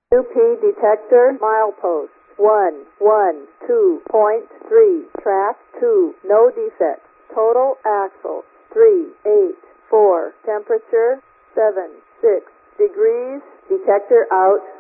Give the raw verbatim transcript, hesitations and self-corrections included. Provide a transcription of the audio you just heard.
U P detector milepost one one two point three, track two, no defects. Total axle three eight four, temperature seven six degrees. Detector out.